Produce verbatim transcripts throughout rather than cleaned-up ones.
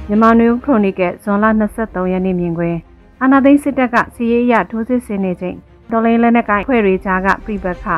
မြန်မာနယူးခရိုနီကယ်ဇွန်လ၂၃ရက်နေ့မြင်ကွင်းအာဏာသိမ်းစစ်တပ်ကစီးရေးရထိုးစစ်ဆင်နေချိန်တော်လှန်ရေးလက်နက်ကိုင်ဖွဲ့တွေကြားကပြိပခ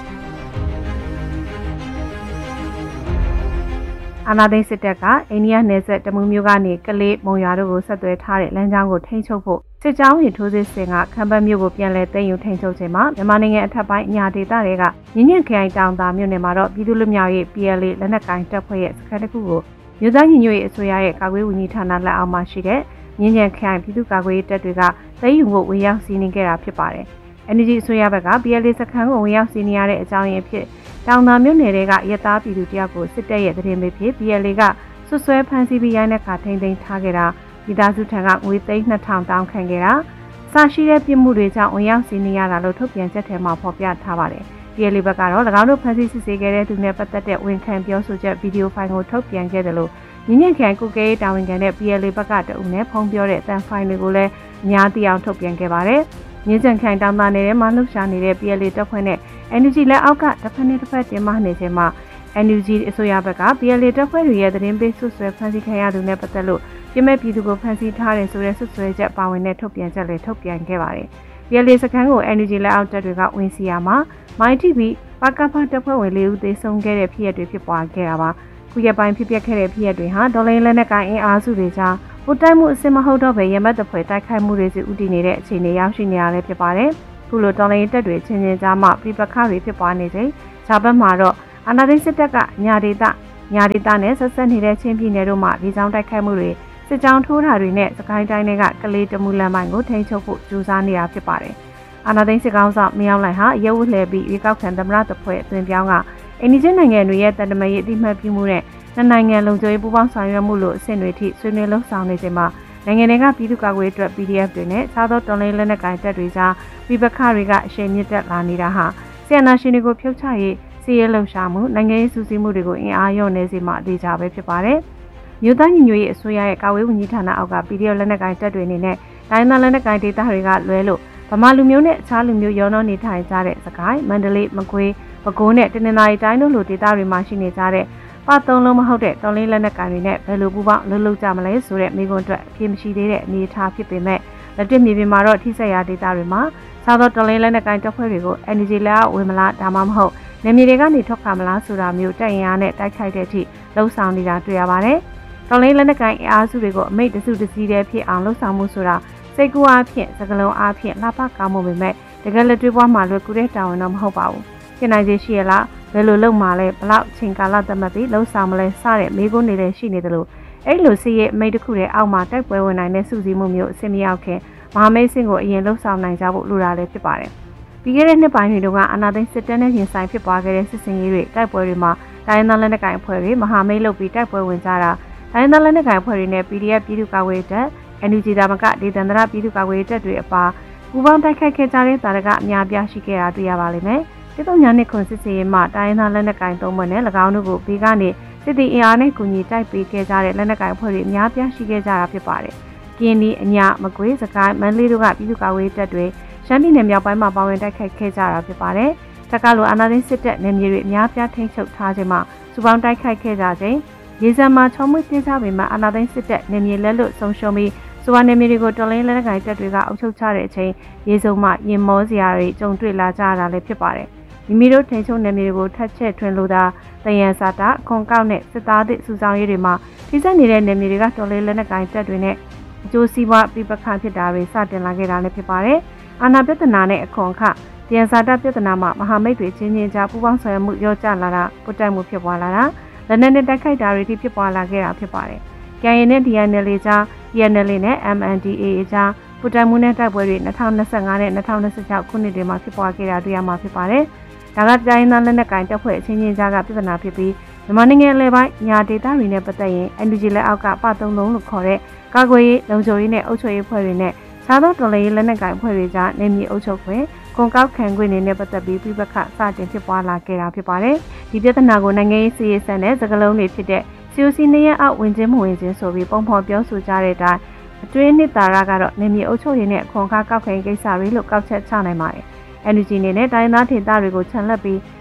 အာဏာသိမ်းစစ်တပ်ကအိန္ဒိယနယ်စပ်တမူးမြို့ကနေကလေးမုံရွာတို့ကိုဆက်သွယ်ထားတဲ့လမ်းကြောင်းကိုထိန်းချုပ်ဖို့စစ်ကြောင်းရင်ထိုးစစ်ဆင်ကခံပတ်မြို့ကိုပြန်လည်သိမ်းယူထိန်းချုပ်ချိန်မှာမြန်မာနိုင်ငံအထက်ပိုင်းအညာဒေသတွေကညညခရိုင်တောင်သာမြို့နယ်မှာတော့ပြည်သူ့လူမျိုးရေး P L A လက်နက်ကိုင်တပ်ဖွဲ့ရဲ့စခန်းတစ်ခုကိုမြို့သားညီညွတ်ရေးအစိုးရရဲ့ကာကွယ်ဝန်ကြီးဌာနလက်အောက်မှာရှိတဲ့ညညခရိုင်ပြည်သူ့ကာကွယ်ရေးတပ်တွေကသိမ်းယူဖို့ဝင်ရောက်စီးနင်းခဲ့တာဖြစ်ပါတယ်။ N U G အစိုးရဘက်က P L A စခန်းကိုဝင်ရောက်စီးနင်းရတဲ့အကြောင်းရင်းဖြစ်တောင်သာမြို့နယ်တွေကရသားပြည်သူတယောက်ကိုစစ်တပ်ရဲ့သတင်းပေးဖြစ် P L A ကဆွဆွဲဖမ်းဆီးပြီးရိုင်းတဲ့ခါထိန်းသိမ်းထားခဲ့တာမိသားစုထံကငွေသိန်းနှစ်ထောင်တောင်းခံခဲ့တာစရှိတဲ့ပြစ်မှုတွေကြောင့်ဝင်ရောက်စီးနင်းရတာလို့ထုတ်ပြန်ချက်ထဲမှာဖော်ပြထားပါတယ်။ P L A ဘက်ကတော့၎င်းတို့ဖမ်းဆီးစစ်ဆေးခဲ့တဲ့သူနဲ့ပတ်သက်တဲ့ဝန်ခံပြောဆိုချက်ဗီဒီယိုဖိုင်ကိုထုတ်ပြန်ခဲ့တယ်လို့ညညခရိုင်ကုကဲရေးတာဝန်ခံတဲ့ P L A ဘက်ကတအုပ်နဲ့ဖုံးပြောတဲ့အတန်ဖိုင်တွေကိုလည်းအများသိအောင်ထုတ်ပြန်ခဲ့ပါတယ်။ညညခရိုင်တောင်သားနယ်ထဲမှာလှုပ်ရှားနေတဲ့ P L A တပ်ဖွဲ့နဲ့ N U G လက်အောက်ကတစ်ဖက်နဲ့တစ်ဖက်တင်မနေချိန်မှာ N U G အစိုးရဘက်က P L A တပ်ဖွဲ့တွေရဲ့သတင်းပေးဆွဆွဲဖမ်းဆီးခံရသူနဲ့ပတ်သက်လို့ပြည်မဲ့ပြည်သူကိုဖမ်းဆီးထားတယ်ဆိုတဲ့ဆွဆွဲချက်ပါဝင်တဲ့ထုတ်ပြန်ချက်လည်းထုတ်ပြန်ခဲ့ပါတယ်။ P L A စခန်းကို N U G လက်အောက်တပ်တွေကဝင်စီရမှာမိုင်းတီဗီပကဖတပ်ဖွဲ့ဝင်လေးဦးသေဆုံးခဲ့တဲ့ဖြစ်ရပ်တွေဖြစ်ပွားခဲ့တာပါ။ခုရက်ပိုင်းဖြစ်ပျက်ခဲ့တဲ့ဖြစ်ရပ်တွေဟာဒေါ်လာလက်နက်ကိုင်အင်အားစုတွေကြားပိုတိုက်မှုအစစ်မဟုတ်တော့ပဲရမတ်တဖွဲတိုက်ခိုက်မှုတွေစီဥတည်နေတဲ့အခြေအနေရောက်ရှိနေရလဲဖြစ်ပါတယ်။ခုလိုဒေါ်လာတပ်တွေချင်းချင်းကြားမှပြပခတွေဖြစ်ပွားနေချိန်ဂျာဘတ်မှာတော့အာဏာသိမ်းစစ်တပ်ကညာဒေသညာဒေသနဲ့ဆက်ဆက်နေတဲ့ချင်းပြည်နယ်တို့မှာဒီကြောင်းတိုက်ခိုက်မှုတွေစစ်ကြောင်းထိုးတာတွေနဲ့စကိုင်းတိုင်းတွေကကလေးတမူလမ်းပိုင်းကိုထိန်းချုပ်ဖို့ကြိုးစားနေတာဖြစ်ပါတယ်။အာဏာသိမ်းစစ်ကောင်ဆောင်မရောက်လိုက်ဟာရုပ်ဝလှည့်ပြီးရွေးကောက်ခံသမ္မတတဖွဲ့အသွင်ပြောင်းကအိန္ဒိယနိုင်ငံတွေရဲ့တန်တမာရေးအတိမတ်ပြုမှုနဲ့နိုင်ငံလုံခြုံရေးပူးပေါင်းဆောင်ရွက်မှုလို့အဆင့်တွေထိဆွေးနွေးလှုပ်ဆောင်နေချိန်မှာနိုင်ငံတွေကပြည်သူ့ကာကွယ်ရေးအတွက် P D F တွေနဲ့စားသောတော်လှန်ရေးလက်နက်ကိုင်တပ်တွေကြားပြပခတွေကအရှိန်မြင့်တက်လာနေတာဟာဆီယနာရှင်တွေကိုဖြုတ်ချရေးစီးရဲလှုပ်ရှားမှုနိုင်ငံရေးစုစည်းမှုတွေကိုအင်အားလျော့နေစေမှအသေးချပဲဖြစ်ပါတယ်။မြို့သားညီညွတ်ရေးအစိုးရရဲ့ကာကွယ်ဝန်ကြီးဌာနအောက်က P D F လက်နက်ကိုင်တပ်တွေအနေနဲ့တိုင်းသားလက်နက်ကိုင်ဒေသတွေကလွဲလို့ဗမာလူမျိုးနဲ့အခြားလူမျိုးရောနှောနေထိုင်ကြတဲ့စကိုင်းမန္တလေးမကွေးပဲခူးနဲ့တနင်္သာရီတိုင်းတို့လိုဒေသတွေမှာရှိနေကြတဲ့ပသုံးလုံးမဟုတ်တဲ့တော်လေးလက်နက်ကိုင်တွေနဲ့ဘယ်လိုပူးပေါင်းလှုပ်လှုပ်ကြမလဲဆိုတဲ့မိကွန်းအတွက်အပြည့်မရှိသေးတဲ့အနေအထားဖြစ်ပေမဲ့လက်တွေ့မြေပြင်မှာတော့ထိစက်ရာဒေသတွေမှာစားသောတော်လေးလက်နက်ကိုင်တပ်ဖွဲ့တွေကို N U G လက်အောက်ဝင်မလားဒါမှမဟုတ်နေမြေတွေကနေထွက်ခါမလားဆိုတာမျိုးတိုက်ရင်အားနဲ့တိုက်ခိုက်တဲ့အထိလှုပ်ဆောင်နေတာတွေ့ရပါတယ်။တော်လေးလက်နက်ကိုင်အားစုတွေကိုအမိတ်တစုတစည်းတည်းဖြစ်အောင်လှုပ်ဆောင်မှုဆိုတာစိတ်ကူးအားဖြင့်စကလုံးအားဖြင့်လှပကောင်းမှုပေမဲ့တကယ်လက်တွေ့ဘဝမှာလွယ်ကူတဲ့တာဝန်တော့မဟုတ်ပါဘူး။ဖြစ်နိုင်ခြေရှိရလားဘယ်လိုလုပ်မှလဲဘလောက်ချိန်ကာလသတ်မှတ်ပြီးလှုပ်ဆောင်မလဲစတဲ့မိကုန်းတွေလည်းရှိနေတယ်လို့အဲ့လိုစီရဲ့အမိတ်တစ်ခုတည်းအောက်မှာတိုက်ပွဲဝင်နိုင်တဲ့စုစည်းမှုမျိုးအဆင်မရောက်ခင်မဟာမိတ်စင်ကိုအရင်လှုပ်ဆောင်နိုင်ကြဖို့လိုတာလည်းဖြစ်ပါတယ်။ပြီးခဲ့တဲ့နှစ်ပိုင်းတွေတုန်းကအာနာသိန်းစစ်တပ်နဲ့ရင်ဆိုင်ဖြစ်ပွားခဲ့တဲ့စစ်စင်ရေးတွေတိုက်ပွဲတွေမှာတိုင်းသားလက်နက်ကိုင်အဖွဲ့တွေမဟာမိတ်လုပ်ပြီးတိုက်ပွဲဝင်ကြတာတိုင်းသားလက်နက်ကိုင်အဖွဲ့တွေနဲ့ P D F ပြည်သူ့ကာကွယ်တပ် N U G ဒါမကဒေသန္တရပြည်သူ့ကာကွယ်တပ်တွေအပါပူးပေါင်းတိုက်ခိုက်ခဲ့ကြတဲ့တာရကအများပြားရှိခဲ့တာတွေ့ရပါလိမ့်မယ်။တိတုံညာနှစ်ခွန်စစ်စေးမှတိုင်းသားလက်နက်ကိုင်သုံးဘက်နဲ့၎င်းတို့ကိုဘေးကနေစစ်တီအင်အားနဲ့ကူညီတိုက်ပေးခဲ့ကြတဲ့လက်နက်ကိုင်အဖွဲ့တွေအများပြားရှိခဲ့ကြတာဖြစ်ပါတယ်။ကင်းဒီအညာမကွေးစကိုင်းမန္တလေးတို့ကပြည်သူ့ကာကွယ်တပ်တွေရှမ်းပြည်နယ်မြောက်ပိုင်းမှာပါဝင်တိုက်ခိုက်ခဲ့ကြတာဖြစ်ပါတယ်။တက်ကလိုအာဏာသိမ်းစစ်တပ်နယ်မြေတွေအများပြားထိန်းချုပ်ထားခြင်းမှာစုပေါင်းတိုက်ခိုက်ခဲ့ကြခြင်းရေစံမှာချုံမွေးပြကြပေမဲ့အာဏာသိမ်းစစ်တပ်နယ်မြေလက်လွတ်ဆုံးရှုံးပြီးစွာနယ်မြေတွေကိုတော်လိုင်းလက်နက်ကိုင်တပ်တွေကအုပ်ချုပ်ချတဲ့အချိန်ရေစုံမှရင်မောစရာတွေကြုံတွေ့လာကြရတာလည်းဖြစ်ပါတယ်။မိမိတို့ထိန်းချုပ်နယ်မြေတွေကိုထပ်ချက်ထွင်လို့သာတယံစာတာခွန်ကောက်နဲ့စစ်သားသည့်စုဆောင်ရေးတွေမှာထိစပ်နေတဲ့နယ်မြေတွေကတော်လိုင်းလက်နက်ကိုင်တပ်တွေနဲ့အကျိုးစီးပွားပြပခဖြစ်တာတွေစတင်လာခဲ့တာလည်းဖြစ်ပါတယ်။အာဏာပြဿနာနဲ့အခွန်အခတယံစာတာပြဿနာမှာမဟာမိတ်တွေချင်းချင်းကြားပူးပေါင်းဆောင်ရွက်မှုရောကျလာတာပုတ်တက်မှုဖြစ်ပွားလာတာလက်နက်နဲ့တိုက်ခိုက်တာတွေထိဖြစ်ပွားလာခဲ့တာဖြစ်ပါတယ်။ ကိုင်ရင်နဲ့ D N L ကြား D N L နဲ့ M N D A ကြားပူတိုင်မှုနဲ့တိုက်ပွဲတွေ၂၀၂၅နဲ့၂၀၂၆ခုနှစ်တွေမှာဖြစ်ပွားခဲ့တာတွေ့ရမှာဖြစ်ပါတယ်။ဒါကတိုင်းသားလက်နက်ကိုင်တပ်ဖွဲ့အချင်းချင်းကြားကပြဿနာဖြစ်ပြီးမြန်မာနိုင်ငံအလဲပိုင်းညာဒေသတွေနဲ့ပတ်သက်ရင် N U G လက်အောက်ကပသုံးလုံးလို့ခေါ်တဲ့ကာကွယ်ရေးလုံခြုံရေးနဲ့အုပ်ချုပ်ရေးဖွဲ့တွေနဲ့စားသောတော်လှန်ရေးလက်နက်ကိုင်ဖွဲ့တွေကြားနေမြေအုပ်ချုပ်ခွင့်ကွန်ကောက်ခံခွင့်တွေနဲ့ပတ်သက်ပြီးပြပခစတင်ဖြစ်ပွားလာခဲ့တာဖြစ်ပါတယ်။ဒီပြဿနာကိုနိုင်ငံရေးစီရေးဆန်တဲ့စကားလုံးတွေဖြစ်တဲ့စီ O C နေရအောက်ဝင်ခြင်းမဝင်ခြင်းဆိုပြီးပုံဖော်ပြောဆိုကြတဲ့အတိုင်းအတွင်းနှစ်သာရကတော့နေမြေအုပ်ချုပ်ရေးနဲ့ခွန်ခါကောက်ခံကိစ္စတွေလို့ကောက်ချက်ချနိုင်ပါတယ်။ N U G အနေနဲ့တိုင်းသားဒေသတွေကိုခြံလက်ပြီး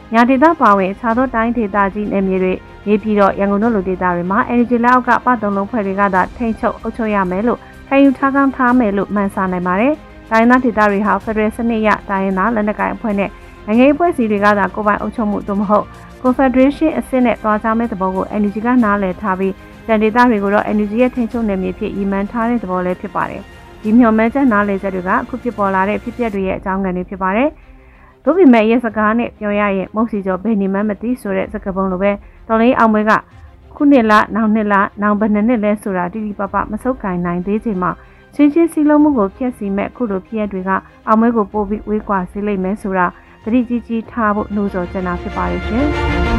ညာဒေသပါဝင်အခြားသောတိုင်းဒေသကြီးနယ်မြေတွေမြေပြည်တော်ရန်ကုန်တို့လိုဒေသတွေမှာ energy လက်အောက်ကပသုံးလုံးဖွဲ့တွေကသာထိန်းချုပ်အုပ်ချုပ်ရမယ်လို့ခံယူထားကောင်းထားမယ်လို့မှန်းဆနိုင်ပါတယ်။တိုင်းသားဒေသတွေဟာဖက်ဒရယ်စနစ်ရတိုင်းသားလက်နက်ကိုင်အဖွဲ့နဲ့နိုင်ငံရေးဖွဲ့စည်းတွေကသာကိုယ်ပိုင်အုပ်ချုပ်မှုသို့မဟုတ် Confederation အဆင့်နဲ့တွားကြမဲ့သဘောကို energy ကနားလည်ထားပြီးတန်ဒေသတွေကိုတော့ energy ရဲ့ထိန်းချုပ်နယ်မြေဖြစ်ရည်မှန်းထားတဲ့သဘောလည်းဖြစ်ပါတယ်။ဒီမျှော်မှန်းချက်နားလည်ချက်တွေကအခုဖြစ်ပေါ်လာတဲ့ဖြစ်ပျက်တွေရဲ့အကြောင်းခံတွေဖြစ်ပါတယ်။သို့ပေမဲ့ရဲ့စကားနဲ့ပြောရရင်မုတ်စီကျော်ဘယ်နေမှမသိဆိုတဲ့စကားပုံလိုပဲတော်လေးအောင်မွေးကခုနှစ်လနောက်နှစ်လနောက်ဘယ်နှစ်နှစ်လဲဆိုတာတိတိပပမဆုပ်ကိုင်နိုင်သေးချိန်မှာချင်းချင်းစီလုံးမှုကိုဖျက်ဆီးမဲ့ခုလိုဖြစ်ရတွေကအောင်မွေးကိုပို့ပြီးဝေးကွာစေလိမ့်မယ်ဆိုတာသတိကြီးကြီးထားဖို့နှိုးဆော်ချင်တာဖြစ်ပါရဲ့ရှင်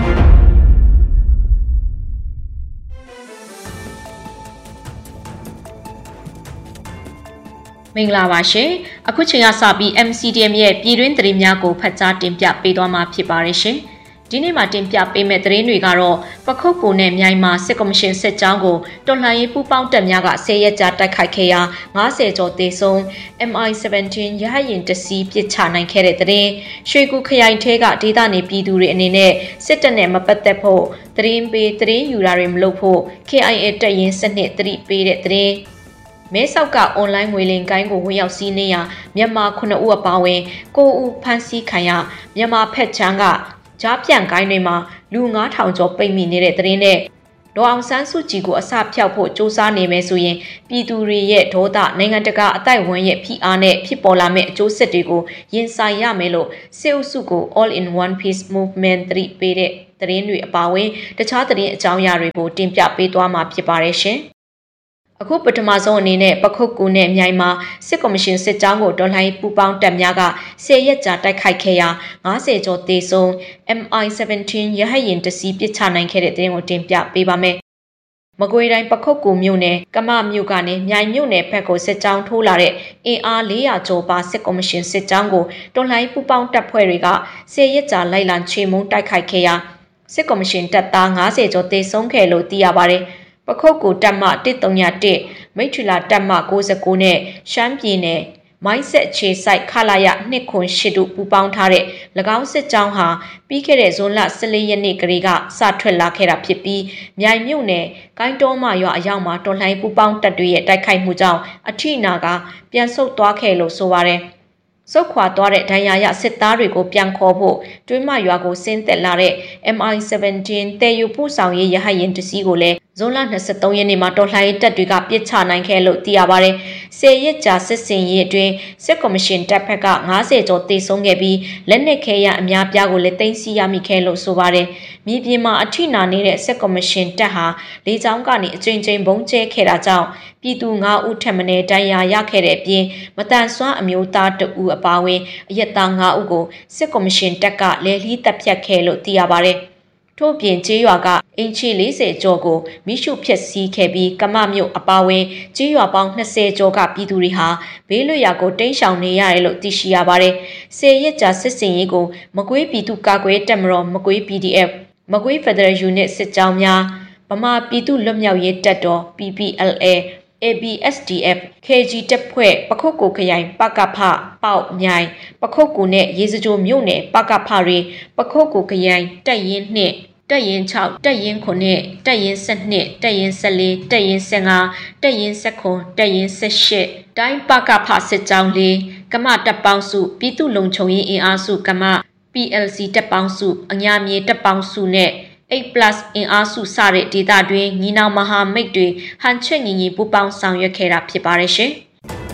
မင်္ဂလာပါရှင်အခုချိန်ကစပြီး M C D M ရဲ့ပြည်တွင်းသတင်းများကိုဖတ်ကြားတင်ပြပေးသွားမှာဖြစ်ပါတယ်ရှင်ဒီနေ့မှာတင်ပြပေးမယ့်သတင်းတွေကတော့ပခုတ်ကူနဲ့မြိုင်မာစစ်ကော်မရှင်စစ်ကြောင်းကိုတော်လှန်ရေးပူးပေါင်းတပ်များကဆယ်ရက်ကြာတိုက်ခိုက်ခဲ့ရာ၅၀ကျော်သေဆုံး M I ဆယ်ဗန်တင်း ရဟတ်ယာဉ်တစ်စီးပစ်ချနိုင်ခဲ့တဲ့သတင်းရွှေကူခရိုင်ထဲကဒေသနေပြည်သူတွေအနေနဲ့စစ်တပ်နဲ့မပတ်သက်ဖို့သတင်းပေးသတင်းယူတာတွေမလုပ်ဖို့ K I A တပ်ရင်းစနစ်သတိပေးတဲ့သတင်းမဲဆောက်ကအွန်လိုင်းငွေလိမ်ကိုင်းကိုဝင်ရောက်စီးနင်းရာမြန်မာခုနှစ်ဦးအပါအဝင်၉ဦးဖမ်းဆီးခံရမြန်မာဖက်ချမ်းကကြားပြန်ကိုင်းတွေမှာလူငါးထောင်ကျော်ပိတ်မိနေတဲ့သတင်းနဲ့ဒေါ်အောင်ဆန်းစုကြည်ကိုအစဖျောက်ဖို့စ조사နေမယ်ဆိုရင်ပြည်သူတွေရဲ့ဒေါသနိုင်ငံတကာအတိုက်ဝန်းရဲ့ဖိအားနဲ့ဖြစ်ပေါ်လာမယ့်အကျိုးဆက်တွေကိုရင်ဆိုင်ရမယ်လို့စစ်အုပ်စုကို All in One Peace Movement သတိပေးတဲ့သတင်းတွေအပါအဝင်တခြားသတင်းအကြောင်းအရာတွေကိုတင်ပြပေးသွားမှာဖြစ်ပါတယ်ရှင်အခုပထမဆုံးအနေနဲ့ပခုတ်ကူနဲ့မြိုင်မှာစစ်ကော်မရှင်စစ်ကြောင်းကိုတော်လှန်ရေးပူးပေါင်းတပ်များကဆယ်ရက်ကြာတိုက်ခိုက်ခဲ့ရာ၅၀ကျော်သေဆုံး M I ဆယ်ဗန်တင်း ရဟတ်ယာဉ်တစ်စီးပစ်ချနိုင်ခဲ့တဲ့တဲ့ရင်ကိုတင်ပြပေးပါမယ်။မကွေးတိုင်းပခုတ်ကူမြို့နယ်ကမမြို့ကနေမြိုင်မြို့နယ်ဘက်ကိုစစ်ကြောင်းထိုးလာတဲ့အင်အား၄ရာကျော်ပါစစ်ကော်မရှင်စစ်ကြောင်းကိုတော်လှန်ရေးပူးပေါင်းတပ်ဖွဲ့တွေကဆယ်ရက်ကြာလိုက်လံချေမှုန်းတိုက်ခိုက်ခဲ့ရာစစ်ကော်မရှင်တပ်သား၅၀ကျော်သေဆုံးခဲ့လို့သိရပါတယ်။ပခုတ်ကူတပ်မတစ်၃၀၁မိထ္ထီလာတပ်မ၉၉နဲ့ရှမ်းပြည်နယ်မိုင်းဆက်ခြေဆိုင်ခလာရနှစ်ခွန်ရှစ်တို့ပူးပေါင်းထားတဲ့၎င်းစစ်ကြောင်းဟာပြီးခဲ့တဲ့ဇွန်လ၁၄ရက်နေ့ကလေးကစထွက်လာခဲ့တာဖြစ်ပြီးမြိုင်မြို့နယ်ကိုင်းတောမရွာအရောက်မှာတော်လှန်ရေးပူးပေါင်းတပ်တွေရဲ့တိုက်ခိုက်မှုကြောင့်အထိနာကပြန်ဆုတ်သွားခဲ့လို့ဆိုပါတယ်စုတ်ခွာသွားတဲ့ဒဏ်ရာရစစ်သားတွေကိုပြန်ခေါ်ဖို့တွင်းမရွာကိုဆင်းသက်လာတဲ့ M I ဆယ်ဗန်တင်းတဲယူပို့ဆောင်ရေးရဟတ်ယာဉ်တစ်စီးကိုလည်းဇွန်လ၂၃ရက်နေ့မှာတော်လှန်ရေးတပ်တွေကပစ်ချနိုင်ခဲ့လို့သိရပါတယ်။ဆယ်ရက်ကြာစစ်စင်ရေးအတွင်းစစ်ကော်မရှင်တပ်ဖက်က၅၀ကျော်သေဆုံးခဲ့ပြီးလက်နက်ခဲယမ်းအများပြားကိုလည်းတင်စီရမိခဲ့လို့ဆိုပါတယ်။မြေပြင်မှာအထိနာနေတဲ့စစ်ကော်မရှင်တပ်ဟာလေကြောင်းကနေအကြိမ်ကြိမ်ဘုံကျဲခဲ့တာကြောင့်ပြည်သူ၅ဦးထပ်မံဒဏ်ရာရခဲ့တဲ့အပြင်မတန်ဆွမ်းအမျိုးသားတဦးအပါအဝင်အရက်သား၅ဦးကိုစစ်ကော်မရှင်တပ်ကလဲလှီးတပ်ဖြတ်ခဲ့လို့သိရပါတယ်။ထို့ပြင်ကျေးရွာကအင်ချီ၄၀ကျော်ကိုမိရှုဖျက်ဆီးခဲ့ပြီးကမမြို့အပါဝင်ကျေးရွာပေါင်း၂၀ကျော်ကပြည်သူတွေဟာဘေးလွတ်ရာကိုတိမ်းရှောင်နေရတယ်လို့သိရှိရပါတယ်။ဆယ်ရက်ကြာစစ်စင်ရေးကိုမကွေးပြည်သူ့ကာကွယ်တပ်မတော်မကွေး P D F မကွေး Federal Unit စစ်ကြောင်းများဗမာပြည်သူ့လွတ်မြောက်ရေးတပ်တော် P P L A A B S D F K G တပ်ဖွဲ့ပခုတ်ကူခရိုင်ပကဖပေါက်မြိုင်ပခုတ်ကူနဲ့ရေစကြိုမြို့နယ်ပကဖတွေပခုတ်ကူခရိုင်တပ်ရင်းနှစ်တပ်ရင်း၆တပ်ရင်းခုနှစ်တပ်ရင်း၁၂တပ်ရင်း၁၄တပ်ရင်း၁၅တပ်ရင်း၁၇တပ်ရင်း၁၈တိုင်းပကဖစစ်ကြောင်းလေးကမတပ်ပေါင်းစုပြည်သူ့လုံခြုံရေးအင်အားစုကမ P L C တပ်ပေါင်းစုအညာမြေတပ်ပေါင်းစုနဲ့eight plus အင်အားစုစတဲ့ဒေသတွင်ညီနောင်မဟာမိတ်တွေဟန်ချက်ညီညီပူးပေါင်းဆောင်ရွက်ခဲ့တာဖြစ်ပါတယ်ရှင်။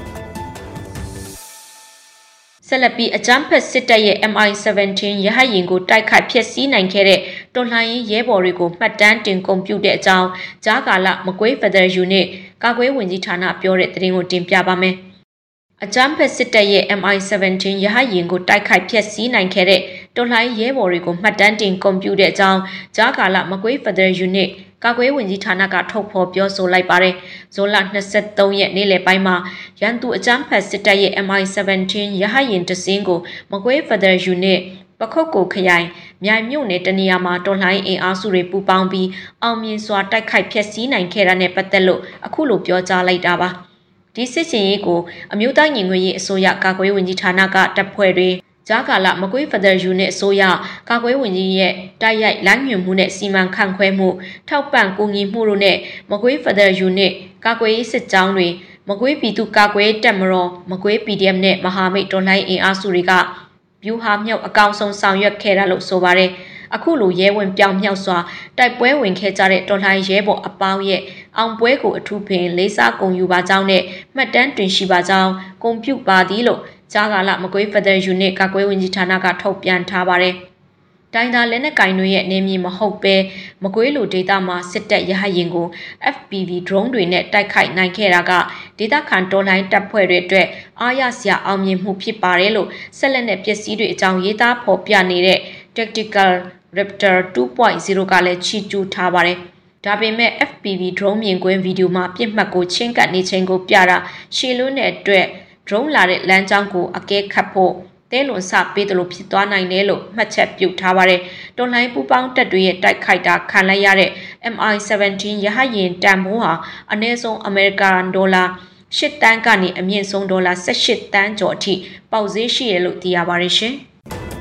ဆက်လက်ပြီးအကြမ်းဖက်စစ်တပ်ရဲ့ M I ဆယ်ဗန်တင်း ရဟတ်ယာဉ်ကိုတိုက်ခိုက်ဖျက်ဆီးနိုင်ခဲ့တဲ့တော်လှန်ရေးရဲဘော်တွေကိုမှတ်တမ်းတင်ကွန်ပျူတာအကြောင်းကြားကာလမကွေး Federal Unit ကာကွယ်ဝင်ကြီးဌာနပြောတဲ့သတင်းကိုတင်ပြပါမယ်။အကြမ်းဖက်စစ်တပ်ရဲ့ M I ဆယ်ဗန်တင်း ရဟတ်ယာဉ်ကိုတိုက်ခိုက်ဖျက်ဆီးနိုင်ခဲ့တဲ့တော်လှန်ရေးရဲဘော်တွေကိုမှတ်တမ်းတင်ကွန်ပျူတာအကြောင်းကြားကာလမကွေး Federal Unit ကာကွယ်ဝင်ကြီးဌာနကထုတ်ဖော်ပြောဆိုလိုက်ပါတယ်။ဇွန်လ၂၃ရက်နေ့လယ်ပိုင်းမှာရန်သူအကြမ်းဖက်စစ်တပ်ရဲ့ M I ဆယ်ဗန်တင်း ရဟတ်ယာဉ်တစ်စင်းကိုမကွေး Federal Unit ပခုတ်ကူခရိုင်မြိုင်မြို့နယ်တနေရာမှာတော်လှန်ရေးအင်အားစုတွေပူးပေါင်းပြီးအောင်မြင်စွာတိုက်ခိုက်ဖျက်ဆီးနိုင်ခဲ့တာနဲ့ပတ်သက်လို့အခုလိုပြောကြားလိုက်တာပါ။ဒီစစ်စင်ရေးကိုအမျိုးသားညီညွတ်ရေးအစိုးရကာကွယ်ဝင်ကြီးဌာနကတပ်ဖွဲ့တွေဂျာကာလာမကွေးဖက်ဒရယ်ယူနစ်အစိုးရကာကွယ်ဝင်ကြီးရဲ့တိုက်ရိုက်လမ်းညွှန်မှုနဲ့စီမံခန့်ခွဲမှုထောက်ပံ့ကူညီမှုတို့နဲ့မကွေးဖက်ဒရယ်ယူနစ်ကာကွယ်ရေးစစ်ကြောင်းတွေမကွေးပြည်သူကာကွယ်တပ်မတော်မကွေး P D F နဲ့မဟာမိတ်တော်လှန်ရေးအင်အားစုတွေကဗျူဟာမြောက်အကောင်ဆုံးဆောင်ရွက်ခဲ့တာလို့ဆိုပါတယ်အခုလိုရဲဝင်ပြောင်မြောက်စွာတိုက်ပွဲဝင်ခဲ့ကြတဲ့တော်လှန်ရဲဘော်အပေါင်းရဲ့အောင်ပွဲကိုအထူးပင်လေးစားဂုဏ်ယူပါကြောင်းနဲ့မှတ်တမ်းတင်ရှိပါကြောင်းဂုဏ်ပြုပါသည်လို့ဂျာကာလာမကွေးဖက်ဒရယ်ယူနစ်ကာကွယ်ဝင်ကြီးဌာနကထုတ်ပြန်ထားပါတယ်။တိုင်းသားလက်နက်ကင်တွေရဲ့နေမြေမဟုတ်ပဲမကွေးလိုဒေသမှာစစ်တပ်ရဟရင်ကို F P V drone တွေနဲ့တိုက်ခိုက်နိုင်ခဲ့တာကဒေသခံတော်လှန်တပ်ဖွဲ့တွေအတွက်အားရစရာအောင်မြင်မှုဖြစ်ပါတယ်လို့ဆက်လက်နဲ့ပစ္စည်းတွေအကြောင်းရေးသားဖော်ပြနေတဲ့ Tactical Raptor two point oh ကလည်းချီကျူးထားပါတယ်။ဒါပေမဲ့ F P V drone မြင်ကွင်းဗီဒီယိုမှာပြစ်မှတ်ကိုချင်းကပ်နေချိန်ကိုပြတာရှေလွန်းတဲ့အတွက် drone လာတဲ့လမ်းကြောင်းကိုအကဲခတ်ဖို့တဲလွန်စပေးတယ်လို့ဖြစ်သွားနိုင်တယ်လို့မှတ်ချက်ပြုထားပါတယ်။တော်လှန်ပူပေါင်းတပ်တွေရဲ့တိုက်ခိုက်တာခံလိုက်ရတဲ့ M I seventeen ရဟတ်ယာဉ်တန်ဖိုးဟာအနည်းဆုံးအမေရိကန်ဒေါ်လာ၈တန်းကနေအမြင့်ဆုံးဒေါ်လာ၁၈တန်းကျော်အထိပေါက်ဈေးရှိရလို့သိရပါတယ်ရှင်။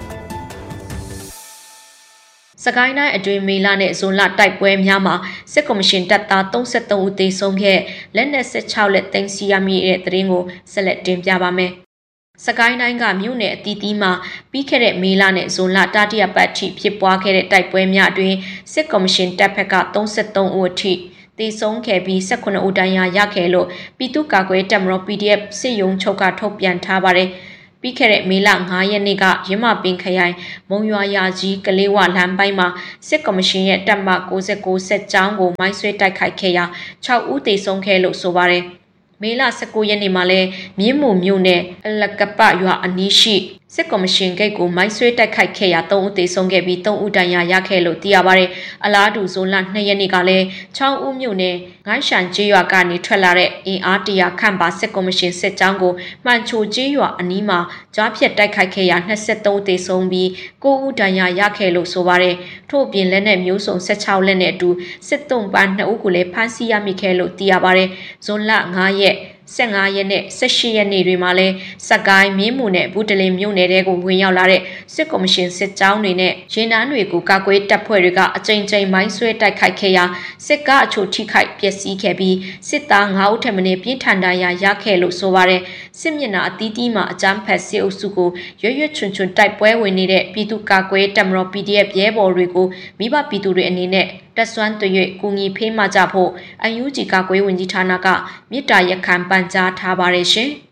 စကိုင်းတိုင်းအတွင်းမေလနဲ့ဇွန်လတိုက်ပွဲများမှာစစ်ကော်မရှင်တပ်သား၃၃ဦးသေဆုံးခဲ့လက်နက်၁၆လက်သိမ်းဆည်းရမိတဲ့သတင်းကိုဆက်လက်တင်ပြပါမယ်။စကိုင်းတိုင်းကမြို့နယ်အသီးသီးမှာပြီးခဲ့တဲ့မေလနဲ့ဇွန်လတတိယပတ်ထိဖြစ်ပွားခဲ့တဲ့တိုက်ပွဲများအတွင်းစစ်ကော်မရှင်တပ်ဖက်က၃၃ဦးအထိသေဆုံးခဲ့ပြီး၁၈ဦးဒဏ်ရာရခဲ့လို့ပြည်သူ့ကာကွယ်တပ်မတော် P D F စစ်ရုံးချုပ်ကထုတ်ပြန်ထားပါတယ်။ပြီးခဲ့တဲ့မေလ၅ရက်နေ့ကရမပင်ခရိုင်မုံရွာရာကြီးကလေးဝလမ်းပိုင်းမှာစစ်ကော်မရှင်ရဲ့တပ်မ၉၉ဆက်ကြောင်းကိုမိုင်းဆွဲတိုက်ခိုက်ခဲ့ရာ၆ဦးသေဆုံးခဲ့လို့ဆိုပါတယ်။မေလ၁၉ရက်နေ့မှာလည်းမြင်းမူမြို့နယ်အလကပရွာအနီးရှိစစ်ကော်မရှင်ဂိတ်ကိုမိုင်းဆွဲတိုက်ခိုက်ခဲ့ရာ၃ဦးသေဆုံးခဲ့ပြီး၃ဦးဒဏ်ရာရခဲ့လို့သိရပါတယ်။အလားတူဇွန်လ၂ရက်နေ့ကလည်းချောင်းဦးမြို့နယ်ငိုင်းရှန်ကျေးရွာကနေထွက်လာတဲ့အင်အားတရာခန့်ပါစစ်ကော်မရှင်စစ်ကြောင်းကိုမှန်ချိုကျေးရွာအနီးမှာကြားဖြတ်တိုက်ခိုက်ခဲ့ရာ၂၃ဦးသေဆုံးပြီး၉ဦးဒဏ်ရာရခဲ့လို့ဆိုပါတယ်။ထို့ပြင်လက်နက်မျိုးစုံ၁၆လက်နဲ့အတူစစ်တုံးပန်း၂ဦးကိုလည်းဖမ်းဆီးရမိခဲ့လို့သိရပါတယ်။ဇွန်လ၅ရက်၁၅ရက်နဲ့၁၈ရက်နေ့တွေမှာလဲစကိုင်းမင်းမူနဲ့ဘူးတလင်မြို့နယ်တွေကိုဝင်ရောက်လာတဲ့စစ်ကော်မရှင်စစ်ကြောင်းတွေနဲ့ရင်နှန်းတွေကိုကာကွယ်တပ်ဖွဲ့တွေကအကြိမ်ကြိမ်မိုင်းဆွဲတိုက်ခိုက်ခဲ့ရာစစ်ကားအချို့ထိခိုက်ပျက်စီးခဲ့ပြီးစစ်သား၅ဦးထက်မနည်းပြင်းထန်ဒဏ်ရာရခဲ့လို့ဆိုပါတယ်စစ်မျက်နှာအသီးသီးမှာအကြမ်းဖက်စစ်အုပ်စုကိုရွရွချွန်ချွန်တိုက်ပွဲဝင်နေတဲ့ပြည်သူ့ကာကွယ်တပ်မတော် P D F ရဲဘော်တွေကိုမိဘပြည်သူတွေအနေနဲ့တက်ဆွမ်းတွေ့ကူညီဖေးမှကြဖို့အယူဂျီကာကွယ်ဝင်ကြီးဌာနကမြစ်တာရခံပန်ကြားထားပါတယ်ရှင်။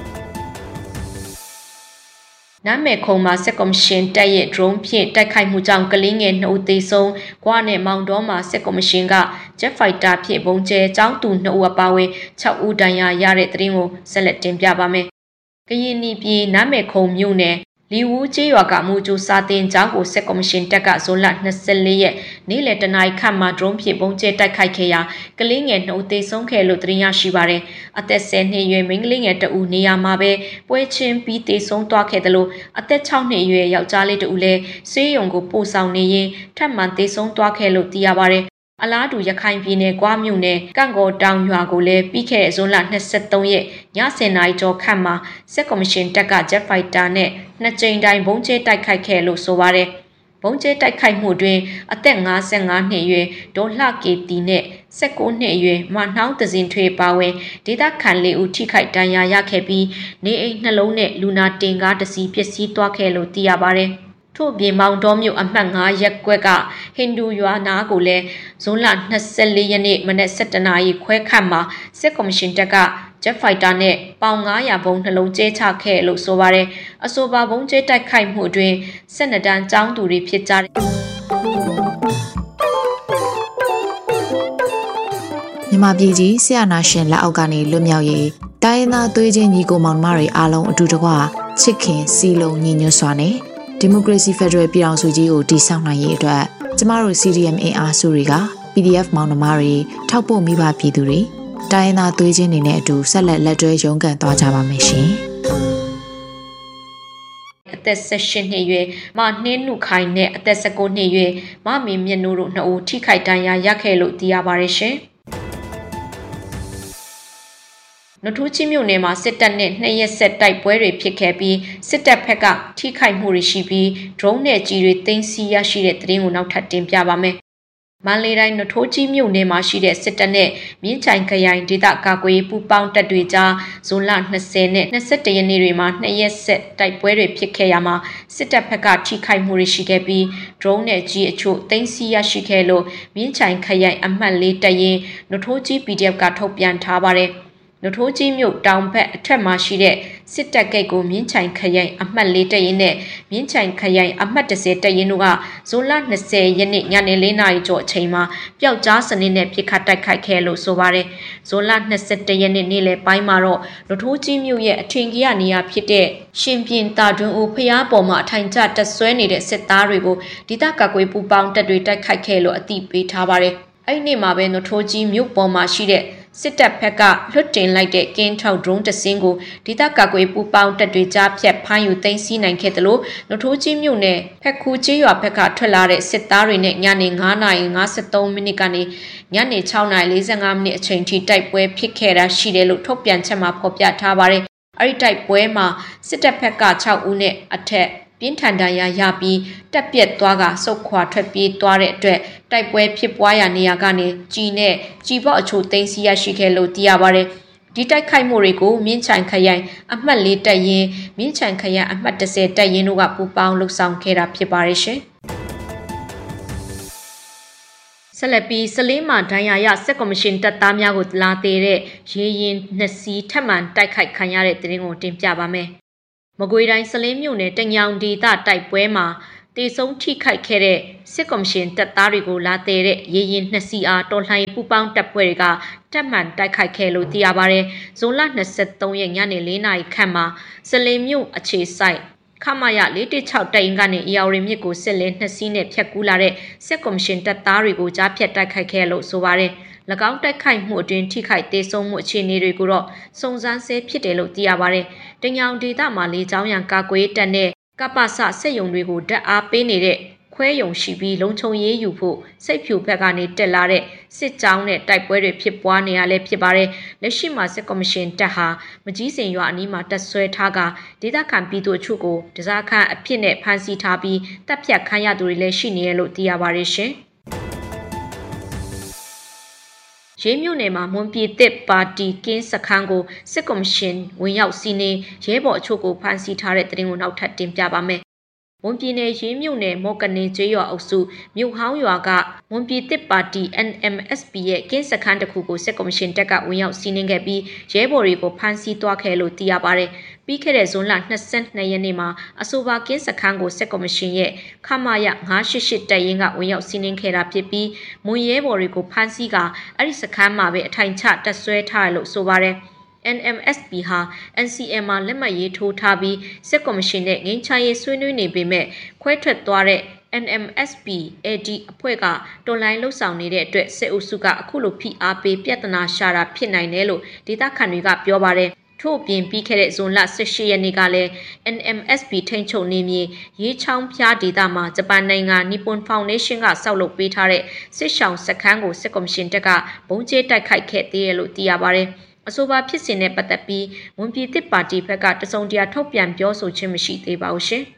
နာမဲခုံမှာစစ်ကော်မရှင်တပ်ရဲ့ drone ဖြင့်တိုက်ခိုက်မှုကြောင့်ကလေးငယ်၂ဦးသေဆုံး၊ဂွနဲ့မောင်တော်မှာစစ်ကော်မရှင်က Jet Fighter ဖြင့်ပုံကျဲကျောင်းသူ၂ဦးအပါအဝင်၆ဦးဒဏ်ရာရတဲ့သတင်းကိုဆက်လက်တင်ပြပါမယ်။ကရင်ပြည်နာမဲခုံမြို့နယ်လီဝူးကျေးရွာကမူကျူစာတင်ကျောင်းကိုစစ်ကော်မရှင်တပ်ကဇွန်လ၂၄ရက်နေ့လယ်တနာရီခန့်မှာ drone ဖြင့်ပုံကျဲတိုက်ခိုက်ခဲ့ရာကလေးငယ်၂ဦးသေဆုံးခဲ့လို့သတင်းရရှိပါတယ်။အသက်၁၀နှစ်အရွယ်မိန်းကလေးငယ်တဦးနေရာမှာပဲပွဲချင်းပြီးသေဆုံးသွားခဲ့တယ်လို့အသက်၆နှစ်အရွယ်ယောက်ျားလေးတဦးလည်းဆေးရုံကိုပို့ဆောင်နေရင်ထပ်မံသေဆုံးသွားခဲ့လို့သိရပါတယ်။အလားတူရခိုင်ပြည်နယ်ကွာမြို့နယ်ကန့်ကော်တောင်ရွာကိုလည်းပြီးခဲ့တဲ့ဇွန်လ၂၃ရက်ည၁၀နာရီကျော်ခန့်မှာစစ်ကော်မရှင်တပ်က Jet Fighter နဲ့နှစ်ကြိမ်တိုင်းဘုံကျဲတိုက်ခိုက်ခဲ့လို့ဆိုပါတယ်။ဘုံကျဲတိုက်ခိုက်မှုတွင်အသက်၅၅နှစ်အရွယ်ဒေါ်လှကေတီနဲ့၁၉နှစ်အရွယ်မနှောင်းတစင်ထွေပါဝင်ဒေသခံလေးဦးထိခိုက်ဒဏ်ရာရခဲ့ပြီးနေအိမ်နှလုံးနဲ့လူနာတင်ကားတစ်စီးပျက်စီးသွားခဲ့လို့သိရပါတယ်။ထို့ပြင်မောင်တော်မြို့အမှတ်၅ရပ်ကွက်ကဟိန္ဒူရွာနာကိုလည်းဇွန်လ၂၄ရက်နေ့မနက်၁၇နာရီခွဲခန့်မှာစစ်ကော်မရှင်တပ်က Jet Fighter နဲ့ပေါင်၅၀၀ဘုံနှလုံးကျဲချခဲ့လို့ဆိုပါတယ်။အဆိုပါဘုံကျဲတိုက်ခိုက်မှုအတွင်း၁၂တန်းကျောင်းသူတွေဖြစ်ကြတဲ့မြန်မာပြည်ကြီးဆရာနာရှင်လက်အောက်ကနေလွတ်မြောက်ရေးတိုင်းသားသွေးချင်းညီကိုမောင်နှမတွေအားလုံးအတူတကွချစ်ခင်စီလုံးညီညွတ်စွာနဲ့ဒီမိုကရေစီဖက်ဒရယ်ပြည်ထောင်စုကြီးကိုတည်ဆောက်နိုင်ရေးအတွက်ကျမတို့ C D M အင်အားစုတွေက P D F မောင်နှမတွေထောက်ပို့မိဘပြည်သူတွေတိုင်းသားသွေးချင်းတွေနဲ့အတူဆက်လက်လက်တွဲရုန်းကန်သွားကြပါမယ်ရှင်။အသက်၁၈နှစ်အရွယ်မနှင်းနုခိုင်နဲ့အသက်၁၉နှစ်အရွယ်မမင်းမြတ်နိုးတို့နှစ်ဦးထိခိုက်ဒဏ်ရာရခဲ့လို့သိရပါတယ်ရှင်။နထိုးကြီးမြို့နယ်မှာစစ်တပ်နဲ့နှစ်ရက်ဆက်တိုက်ပွဲတွေဖြစ်ခဲ့ပြီးစစ်တပ်ဘက်ကထိခိုက်မှုတွေရှိပြီး drone နဲ့ကြီးတွေသိမ်းဆည်းရရှိတဲ့သတင်းကိုနောက်ထပ်တင်ပြပါမယ်။မန္တလေးတိုင်းနထိုးကြီးမြို့နယ်မှာရှိတဲ့စစ်တပ်နဲ့မြင်းချိုင်ခရိုင်ဒေသကာကွယ်ပူးပေါင်းတပ်တွေကြားဇွန်လ၂၀နဲ့၂၁ရက်နေ့တွေမှာနှစ်ရက်ဆက်တိုက်ပွဲတွေဖြစ်ခဲ့ရမှာစစ်တပ်ဘက်ကထိခိုက်မှုတွေရှိခဲ့ပြီး drone နဲ့ကြီးအချို့သိမ်းဆည်းရရှိခဲ့လို့မြင်းချိုင်ခရိုင်အမှတ်၄တပ်ရင်းနထိုးကြီး ပီ ဒီ အက်ဖ် ကထုတ်ပြန်ထားပါတယ်။နထိုးကြီးမြို့တောင်ဘက်အထက်မှာရှိတဲ့စစ်တပ်ဂိတ်ကိုမြင်းချိုင်ခရိုင်အမှတ်၄တပ်ရင်းနဲ့မြင်းချိုင်ခရိုင်အမှတ်၁၀တပ်ရင်းတို့ကဇွန်လ၂၀ရက်နေ့ညနေ၄နာရီကျော်အချိန်မှာပျောက်ကြားစနစ်နဲ့ပစ်ခတ်တိုက်ခိုက်ခဲ့လို့ဆိုပါတယ်။ဇွန်လ၂၁ရက်နေ့နေ့လယ်ပိုင်းမှာတော့နထိုးကြီးမြို့ရဲ့အထင်ကြီးနေရာဖြစ်တဲ့ရှင်ပြင်တာတွင်ဦးဖျားပေါ်မှာအထိုင်ကျတက်ဆွဲနေတဲ့စစ်သားတွေကိုဒေသကာကွယ်ပူးပေါင်းတပ်တွေတိုက်ခိုက်ခဲ့လို့အသိပေးထားပါတယ်။အဲ့ဒီနေ့မှာပဲနထိုးကြီးမြို့ပေါ်မှာရှိတဲ့စစ်တပ်ဘက်ကလွှတ်တင်လိုက်တဲ့ကင်းထောက် drone တစ်စင်းကိုဒေသကာကွယ်ပူးပေါင်းတပ်တွေကြားဖြတ်ဖမ်းယူသိမ်းဆည်းနိုင်ခဲ့တယ်လို့နထိုးကြီးမြို့နယ်ဖက်ခူးကျေးရွာဘက်ကထွက်လာတဲ့စစ်သားတွေနဲ့ညနေ၅နာရီ၅၃မိနစ်ကနေညနေ၆နာရီ၄၅မိနစ်အချိန်ထိတိုက်ပွဲဖြစ်ခဲ့တာရှိတယ်လို့ထုတ်ပြန်ချက်မှာဖော်ပြထားပါတယ်။အဲ့ဒီတိုက်ပွဲမှာစစ်တပ်ဘက်က၆ဦးနဲ့အထက်ပြင်းထန်ဒဏ်ရာရပြီးတက်ပြက်သွားကစုတ်ခွာထွက်ပြေးသွားတဲ့အတွက်တိုက်ပွဲဖြစ်ပွားရာနေရာကနေကြီးနဲ့ကြီးပေါအချို့သိမ်းဆည်းရရှိခဲ့လို့သိရပါတယ်။ဒီတိုက်ခိုက်မှုတွေကိုမြင်းချိုင်ခရိုင်အမှတ်၄တပ်ရင်းမြင်းချိုင်ခရိုင်အမှတ်၁၀တပ်ရင်းတို့ကပူးပေါင်းလှုပ်ဆောင်ခဲ့တာဖြစ်ပါတယ်ရှင်။ဆက်လက်ပြီးစလေးမှာဒဏ်ရာရစစ်ကော်မရှင်တပ်သားများကိုလာသေးတဲ့ရေရင်နှစ်စီးထပ်မံတိုက်ခိုက်ခံရတဲ့တဲ့ရင်ကိုတင်ပြပါမယ်။မကွေးတိုင်းစလင်းမြို့နယ်တညောင်ဒေသတိုက်ပွဲမှာတေဆုံးထိခိုက်ခဲ့တဲ့စစ်ကော်မရှင်တပ်သားတွေကိုလာတဲ့ရေရင်နှစ်စီအားတော်လှန်ရေးပူးပေါင်းတပ်ဖွဲ့တွေကတပ်မှန်တိုက်ခိုက်ခဲ့လို့သိရပါတယ်။ဇွန်လ၂၃ရက်ညနေ၄နာရီခန့်မှာစလင်းမြို့အခြေစိုက်ခမရ၄၁၆တိုင်ကနေအီယာရီမြစ်ကိုစစ်လင်းနှစ်စီးနဲ့ဖြတ်ကူးလာတဲ့စစ်ကော်မရှင်တပ်သားတွေကိုကြားဖြတ်တိုက်ခိုက်ခဲ့လို့ဆိုပါတယ်။၎င်းတိုက်ခိုက်မှုအတွင်းထိခိုက်ဒေဆုံးမှုအခြေအနေတွေကိုတော့စုံစမ်းဆဲဖြစ်တယ်လို့သိရပါတယ်။တညောင်ဒေသမှာလေကြောင်းရန်ကာကွယ်တပ်နဲ့ကပ္ပစစစ်ရုံတွေကိုဓာတ်အားပေးနေတဲ့ခွဲယုံရှိပြီးလုံခြုံရေးယူဖို့စိတ်ဖြူဘက်ကနေတက်လာတဲ့စစ်ကြောင်းနဲ့တိုက်ပွဲတွေဖြစ်ပွားနေရလဲဖြစ်ပါတယ်။လက်ရှိမှာစစ်ကော်မရှင်တပ်ဟာမကြီးစင်ရွာအနီးမှာတပ်ဆွဲထားကဒေသခံပြည်သူအချို့ကိုတစားခန့်အဖြစ်နဲ့ဖမ်းဆီးထားပြီးတပ်ဖြတ်ခံရသူတွေလည်းရှိနေရလို့သိရပါတယ်ရှင်။ရဲမြို့နယ်မှာမွန်ပြည်သစ်ပါတီကင်းစခန်းကိုစစ်ကော်မရှင်ဝင်ရောက်စီးနင်းရဲဘော်အချို့ကိုဖမ်းဆီးထားတဲ့တဲ့ရင်ကိုနောက်ထပ်တင်ပြပါမယ်။ဝန်ပြည်နယ်ရေးမြို့နယ်မော်ကနေကျေးရွာအုပ်စုမြို့ဟောင်းရွာကဝန်ပြည်သစ်ပါတီ N M S P ရဲ့ကင်းစခန်းတစ်ခုကိုစစ်ကော်မရှင်တပ်ကဝင်ရောက်စီးနင်းခဲ့ပြီးရဲဘော်တွေကိုဖမ်းဆီးသွားခဲ့လို့သိရပါတယ်။ပြီးခဲ့တဲ့ဇွန်လ၂၂ရက်နေ့မှာအဆိုပါကင်းစခန်းကိုစစ်ကော်မရှင်ရဲ့ခမရ၅၈၈တပ်ရင်းကဝင်ရောက်စီးနင်းခဲ့တာဖြစ်ပြီးမွန်ရဲဘော်တွေကိုဖမ်းဆီးကအဲ့ဒီစခန်းမှာပဲအထိုင်ချတပ်ဆွဲထားတယ်လို့ဆိုပါတယ်။ N M S P ဟာ N C M မှာလက်မှတ်ရေးထိုးထားပြီးစစ်ကော်မရှင်နဲ့ငင်းချရေးဆွေးနွေးနေပေမဲ့ခွဲထွက်သွားတဲ့ N M S P A D အဖွဲ့ကတော်လိုင်းလှုပ်ဆောင်နေတဲ့အတွက်စစ်အုပ်စုကအခုလိုဖိအားပေးပြဿနာရှာတာဖြစ်နိုင်တယ်လို့ဒေသခံတွေကပြောပါတယ်ထို့ပြင်ပြီးခဲ့တဲ့ဇွန်လ၁၈ရက်နေ့ကလည်း N M S P ထိန်းချုပ်နေမြေရေးချောင်းဖျားဒေသမှာဂျပန်နိုင်ငံ Nippon Foundation ကစောက်လုပ်ပေးထားတဲ့စစ်ဆောင်စခန်းကိုစစ်ကော်မရှင်တပ်ကဘုံကျဲတိုက်ခိုက်ခဲ့သေးတယ်လို့သိရပါတယ်အဆိုပါဖြစ်စဉ်နဲ့ပတ်သက်ပြီးဝန်ပြည်သစ်ပါတီဘက်ကတစုံတရာထုတ်ပြန်ပြောဆိုခြင်းမရှိသေးပါဘူးရှင်။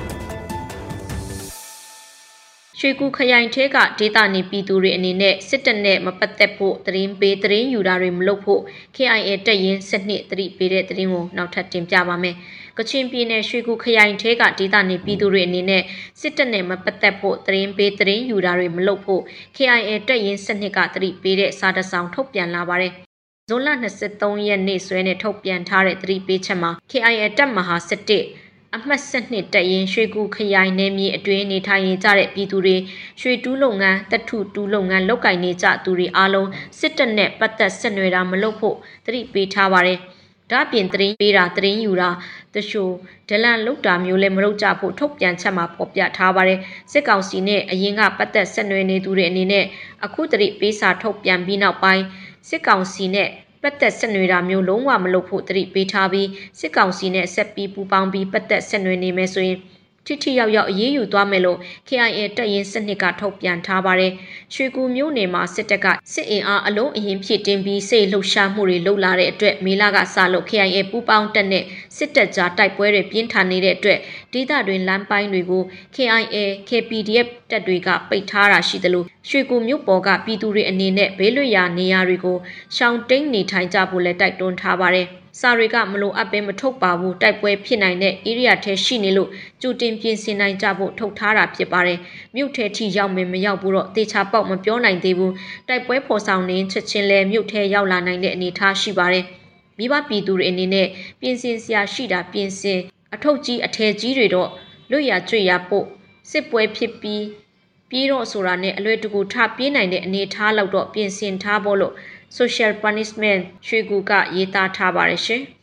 ရွှေကူခရိုင်ထဲကဒေသနေပြည်သူတွေအနေနဲ့စစ်တပ်နဲ့မပတ်သက်ဖို့သတင်းပေးသတင်းယူတာတွေမလုပ်ဖို့ K I A တပ်ရင်းစနစ်သတိပေးတဲ့သတင်းကိုနောက်ထပ်တင်ပြပါမယ်။ကချင်ပြည်နယ်ရွှေကူခရိုင်ထဲကဒေသနေပြည်သူတွေအနေနဲ့စစ်တပ်နဲ့မပတ်သက်ဖို့သတင်းပေးသတင်းယူတာတွေမလုပ်ဖို့ K I A တပ်ရင်းစနစ်ကသတိပေးတဲ့စာတစောင်ထုတ်ပြန်လာပါတယ်။ဇွန်လ၂၃ရက်နေ့စွဲနဲ့ထုတ်ပြန်ထားတဲ့သတိပေးချက်မှာ K I A တပ်မဟာ၁၁အမှတ်၁၂တပ်ရင်းရွှေကူခရိုင်နယ်မြေအတွင်းနေထိုင်ကြတဲ့ပြည်သူတွေရွှေတူးလုပ်ငန်းတထုတူးလုပ်ငန်းလုပ်ကိုင်နေကြသူတွေအားလုံးစစ်တပ်နဲ့ပတ်သက်ဆက်နွယ်တာမလုပ်ဖို့သတိပေးထားပါတယ်။ဒါ့အပြင်သတင်းပေးတာသတင်းယူတာတချို့ဒလန်လုပ်တာမျိုးလည်းမလုပ်ကြဖို့ထုတ်ပြန်ချက်မှာဖော်ပြထားပါတယ်။စစ်ကောင်စီနဲ့အရင်ကပတ်သက်ဆက်နွယ်နေသူတွေအနေနဲ့အခုသတိပေးစာထုတ်ပြန်ပြီးနောက်ပိုင်းစစ်ကောင်စီနဲ့ပတ်သက်ဆက်နွယ်တာမျိုးလုံးဝမလုပ်ဖို့သတိပေးထားပြီးစစ်ကောင်စီနဲ့ဆက်ပြီးပူးပေါင်းပြီးပတ်သက်ဆက်နွယ်နေမယ်ဆိုရင်ထိထိရောက်ရောက်အေးအေးယူသွားမယ်လို့ K I A တပ်ရင်းစနစ်ကထုတ်ပြန်ထားပါတယ်။ရွှေကူမြို့နယ်မှာစစ်တပ်ကစစ်အင်အားအလုံးအရင်ဖြစ်တင်ပြီးစိတ်လှုပ်ရှားမှုတွေလုပ်လာတဲ့အတွက်မေလကစလို့ K I A ပူးပေါင်းတပ်နဲ့စစ်တပ်ကြားတိုက်ပွဲတွေပြင်းထန်နေတဲ့အတွက်ဒေသတွင်လမ်းပိုင်းတွေကို K I A K P D F တပ်တွေကပိတ်ထားတာရှိသလိုရွှေကူမြို့ပေါ်ကပြည်သူတွေအနေနဲ့ဘေးလွတ်ရာနေရာတွေကိုရှောင်တိန်နေထိုင်ကြဖို့လည်းတိုက်တွန်းထားပါတယ်။စာတွေကမလိုအပ်ဘဲမထုတ်ပါဘူးတိုက်ပွဲဖြစ်နိုင်တဲ့ area ထဲရှိနေလို့ကြိုတင်ပြင်ဆင်နိုင်ကြဖို့ထုတ်ထားတာဖြစ်ပါတယ်။မြို့ထဲထိရောက်မယ်မရောက်ဘူးတော့တေချာပေါက်မပြောနိုင်သေးဘူး။တိုက်ပွဲဖော်ဆောင်နေချက်ချင်းလဲမြို့ထဲရောက်လာနိုင်တဲ့အနေအထားရှိပါတယ်။မိဘပြည်သူတွေအနေနဲ့ပြင်ဆင်စရာရှိတာပြင်ဆင်အထုပ်ကြီးအထည်ကြီးတွေတော့လွတ်ရကျွေရပို့စစ်ပွဲဖြစ်ပြီးပြေးတော့ဆိုတာနဲ့အလွယ်တကူထပြေးနိုင်တဲ့အနေအထားလောက်တော့ပြင်ဆင်ထားဖို့လို့ social punishment ရွှေကူကရေးသားထားပါတယ်ရှင်။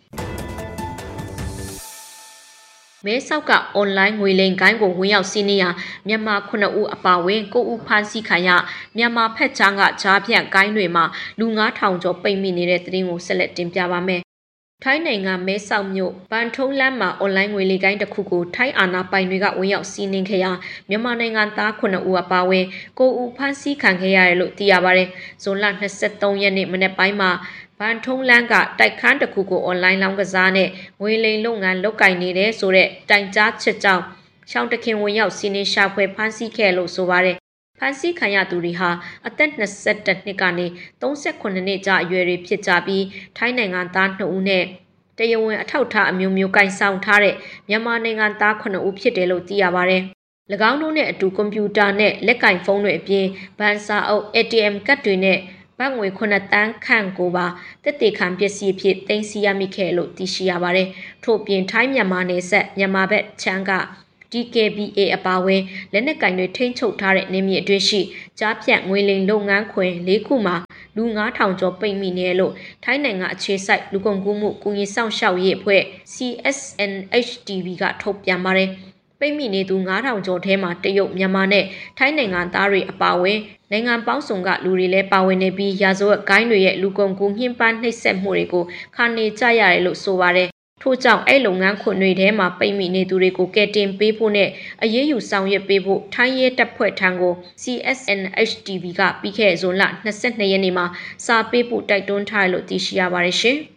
မဲဆောက်က online ငွေလိမ်ကိုင်းကိုဝင်ရောက်စီးနင်းရာမြန်မာခုနှစ်ဦးအပါအဝင်၉ဦးဖမ်းဆီးခံရမြန်မာဖက်ချမ်းကဂျားပြန့်ကိုင်းတွေမှာလူငါးထောင်ကျော်ပိတ်မိနေတဲ့သတင်းကိုဆက်လက်တင်ပြပါမယ်။ထိုင်းနိုင်ငံမဲဆောက်မြို့ဘန်ထုံးလမ်းမှာ online ငွေလိမ်ကိုင်းတစ်ခုကိုထိုင်းအာဏာပိုင်တွေကဝင်ရောက်စီးနင်းခဲ့ရာမြန်မာနိုင်ငံသားခုနှစ်ဦးအပါအဝင်၉ဦးဖမ်းဆီးခံခဲ့ရတယ်လို့သိရပါတယ်။ဇွန်လ၂၃ရက်နေ့မနေ့ပိုင်းမှာဘန်ထုံးလန်းကတိုက်ခန်းတစ်ခုကို online လောင်းကစားနဲ့ငွေလိမ်လုပ်ငန်းလုပ်ကင်နေတဲ့ဆိုတဲ့တိုင်ကြားချက်ကြောင့်ရှောင်းတခင်ဝင်ရောက်စီးနင်းရှာဖွေဖမ်းဆီးခဲ့လို့ဆိုပါတယ်။ဖမ်းဆီးခံရသူတွေဟာအသက်၂၁နှစ်ကနေ၃၉နှစ်ကြာအရွယ်တွေဖြစ်ကြပြီးထိုင်းနိုင်ငံသား၂ဦးနဲ့တရားဝင်အထောက်အထားအမျိုးမျိုးကင်ဆောင်ထားတဲ့မြန်မာနိုင်ငံသားခုနှစ်ဦးဖြစ်တယ်လို့သိရပါတယ်။၎င်းတို့နဲ့အတူကွန်ပျူတာနဲ့လက်ကင်ဖုန်းတွေအပြင်ဘဏ်စာအုပ် A T M ကတ်တွေနဲ့ဘတ်ငွေခုနှစ်တန်းခန့်ကိုပါတက်တေခံပစ္စည်းဖြစ်သိမ်းဆည်းရမိခဲ့လို့သိရှိရပါတယ်။ထို့ပြင်ထိုင်းမြန်မာနယ်စပ်မြန်မာဘက်ချမ်းက D K B A အပါအဝင်လက်နက်ကင်တွေထိန်းချုပ်ထားတဲ့နေမြေအတွင်းရှိကြားဖြတ်ငွေလိမ်လုပ်ငန်းခွင်၄ခုမှာလူငါးထောင်ကျော်ပိတ်မိနေလို့ထိုင်းနိုင်ငံအခြေစိုက်လူကုန်ကူးမှုကုညီဆောင်ရှောက်ရေးအဖွဲ့ C S N H T V ကထုတ်ပြန်ပါတယ်။ပိတ်မိနေသူငါးထောင်ကျော်ထဲမှာတရုတ်မြန်မာနဲ့ထိုင်းနိုင်ငံသားတွေအပါအဝင်နိုင်ငံပေါင်းစုံကလူတွေလည်းပါဝင်နေပြီးရာဇဝတ်ဂိုင်းတွေရဲ့လူကုန်ကူးညှဉ်းပန်းနှိပ်စက်မှုတွေကိုခါနေကြရတယ်လို့ဆိုပါတယ်။ထို့ကြောင့်အဲ့လုပ်ငန်းခွင်တွေထဲမှာပိတ်မိနေသူတွေကိုကယ်တင်ပေးဖို့နဲ့အရေးယူဆောင်ရွက်ပေးဖို့ထိုင်းရဲတပ်ဖွဲ့ထံကို C S N H T V ကပြီးခဲ့ဇွန်လ၂၂ရက်နေ့မှာစာပေးပို့တိုက်တွန်းထားတယ်လို့သိရှိရပါတယ်ရှင်။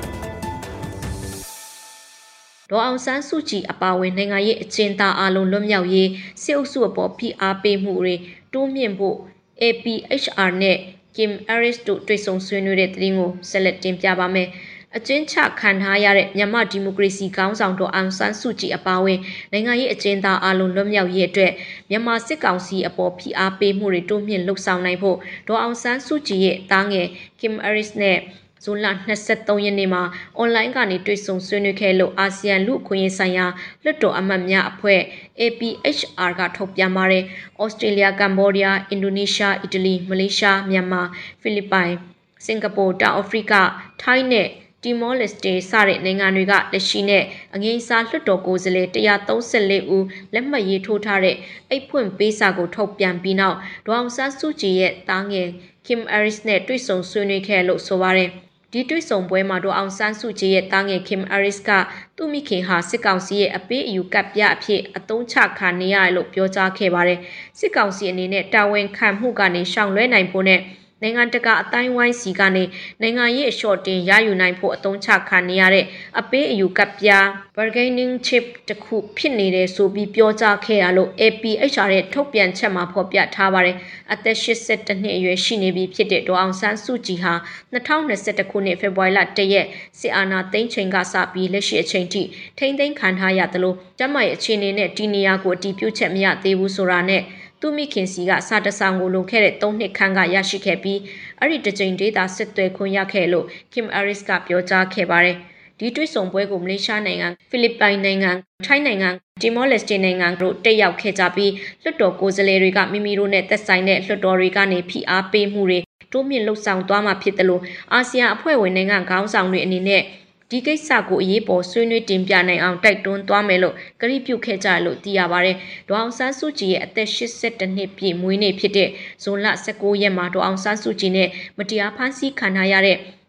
ဒေါ်အောင်ဆန်းစုကြည်အပါအဝင်နိုင်ငံရေးအကျဉ်းသားအလုံးလွတ်မြောက်ရေးစစ်အုပ်စုအပေါ်ဖိအားပေးမှုတွေတိုးမြင့်ဖို့ A P H R နဲ့ Kim Aris တို့တွေ့ဆုံဆွေးနွေးတဲ့သတင်းကိုဆက်လက်တင်ပြပါမယ်။အကျဉ်းချခံထားရတဲ့မြန်မာဒီမိုကရေစီခေါင်းဆောင်ဒေါ်အောင်ဆန်းစုကြည်အပါအဝင်နိုင်ငံရေးအကျဉ်းသားအလုံးလွတ်မြောက်ရေးအတွက်မြန်မာစစ်ကောင်စီအပေါ်ဖိအားပေးမှုတွေတိုးမြင့်လှုပ်ဆောင်နိုင်ဖို့ဒေါ်အောင်ဆန်းစုကြည်ရဲ့တားငယ် Kim Aris နဲ့ဇွန်လ၂၃ရက်နေ့မှာအွန်လိုင်းကနေတွေ့ဆုံဆွေးနွေးခဲ့လို့အာဆီယံလူ့အခွင့်အရေးဆိုင်ရာလွှတ်တော်အမတ်များအဖွဲ့ A P H R ကထုတ်ပြန်ပါတယ်။ဩစတြေးလျ၊ကမ္ဘောဒီးယား၊အင်ဒိုနီးရှား၊အီတလီ၊မလေးရှား၊မြန်မာ၊ဖိလစ်ပိုင်၊စင်ကာပူ၊တောင်အာဖရိက၊ထိုင်းနဲ့တီမောလက်စတေစတဲ့နိုင်ငံတွေကလက်ရှိနဲ့အငိမ့်စားလွှတ်တော်ကိုယ်စားလှယ်၁၃၄ဦးလက်မှတ်ရေးထိုးထားတဲ့အိတ်ဖွင့်ပေးစာကိုထုတ်ပြန်ပြီးနောက်ဒေါ်အောင်ဆန်းစုကြည်ရဲ့တားငယ် Kim Aris နဲ့တွေ့ဆုံဆွေးနွေးခဲ့လို့ဆိုပါတယ်။ဒီတွေ့ဆုံပွဲမှာဒေါ်အောင်ဆန်းစုကြည်ရဲ့တားငယ် Kim Aris ကသူ့မိခင်ဟာစစ်ကောင်စီရဲ့အပေးအယူကပ်ပြအဖြစ်အသုံးချခံနေရတယ်လို့ပြောကြားခဲ့ပါတယ်။စစ်ကောင်စီအနေနဲ့တာဝန်ခံမှုကနေရှောင်လွှဲနိုင်ဖို့နဲ့နိုင်ငံတကာအတိုင်းဝိုင်းစီကနေနိုင်ငံရေးအလျှော့တင်ရယူနိုင်ဖို့အသုံးချခံနေရတဲ့အပေးအယူကပ်ပြ bargaining chip တစ်ခုဖြစ်နေတယ်ဆိုပြီးပြောကြားခဲ့ရလို့ A P H R ရဲ့ထုတ်ပြန်ချက်မှာဖော်ပြထားပါတယ်။အသက်၈၁နှစ်အရွယ်ရှိနေပြီဖြစ်တဲ့ဒေါ်အောင်ဆန်းစုကြည်ဟာ၂၀၂၁ခုနှစ်ဖေဖော်ဝါရီလ၁ရက်စစ်အာဏာသိမ်းချိန်ကစပြီးလက်ရှိအချိန်ထိထိန်းသိမ်းခံထားရသလိုကျန်းမာရေးအခြေအနေနဲ့ဒီနေရာကိုအတည်ပြုချက်မရသေးဘူးဆိုတာနဲ့သူမိခင်စီကစာတစောင်ကိုလုံခဲ့တဲ့၃နှစ်ခန့်ကရရှိခဲ့ပြီးအဲ့ဒီတစ်ကြိမ်ဒေတာစစ်သွဲခွင့်ရခဲ့လို့ Kim Aris ကပြောကြားခဲ့ပါတယ်။ဒီတွေ့ဆုံပွဲကိုမလေးရှားနိုင်ငံ၊ဖိလစ်ပိုင်နိုင်ငံ၊ထိုင်းနိုင်ငံ၊တီမောလက်စတေနိုင်ငံတို့တက်ရောက်ခဲ့ကြပြီးလွှတ်တော်ကိုယ်စားလှယ်တွေကမိမိတို့နဲ့သက်ဆိုင်တဲ့လွှတ်တော်တွေကနေဖိအားပေးမှုတွေတိုးမြင့်လှုပ်ဆောင်သွားမှာဖြစ်တယ်လို့အာဆီယံအဖွဲ့ဝင်နိုင်ငံခေါင်းဆောင်တွေအနေနဲ့ဒီကိစ္စကိုအရေးပေါ်ဆွေးနွေးတင်ပြနိုင်အောင်တိုက်တွန်းသွားမယ်လို့ကတိပြုခဲ့ကြလို့သိရပါတယ်။ဒေါ်အောင်ဆန်းစုကြည်ရဲ့အသက်၈၁နှစ်ပြည့်မွေးနေ့ဖြစ်တဲ့ဇွန်လ၁၉ရက်မှာဒေါ်အောင်ဆန်းစုကြည်နဲ့မတရားဖမ်းဆီးခံထားရတဲ့